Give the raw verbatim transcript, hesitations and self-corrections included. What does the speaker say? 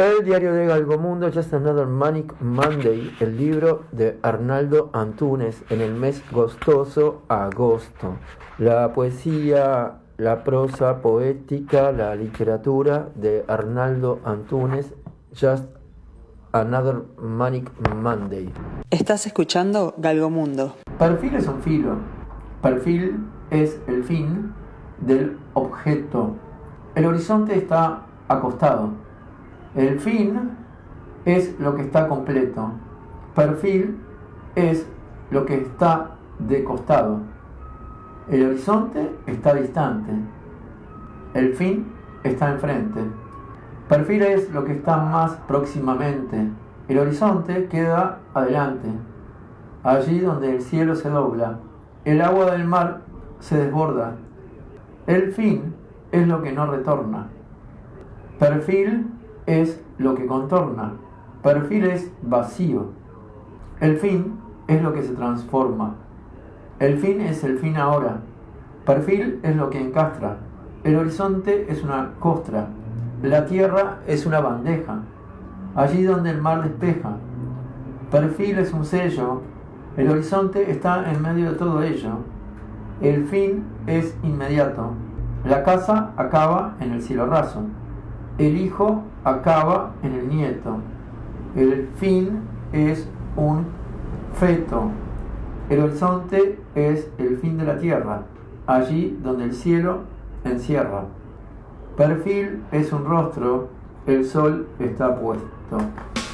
El diario de Galgomundo, Just Another Manic Monday, el libro de Arnaldo Antunes en el mes gostoso agosto. La poesía, la prosa poética, la literatura de Arnaldo Antunes, Just Another Manic Monday. Estás escuchando Galgomundo. Perfil es un filo. Perfil es el fin del objeto. El horizonte está acostado. El fin es lo que está completo. Perfil es lo que está de costado. El horizonte está distante. El fin está enfrente. Perfil es lo que está más próximamente. El horizonte queda adelante, allí donde el cielo se dobla. El agua del mar se desborda. El fin es lo que no retorna. Perfil es lo que contorna. Perfil es vacío. El fin es lo que se transforma. El fin es el fin ahora. Perfil es lo que encastra. El horizonte es una costra. La tierra es una bandeja, allí donde el mar despeja. Perfil es un sello. El horizonte está en medio de todo ello. El fin es inmediato. La casa acaba en el cielo raso. El hijo acaba en el nieto. El fin es un feto. El horizonte es el fin de la tierra, allí donde el cielo encierra. Perfil es un rostro, el sol está puesto.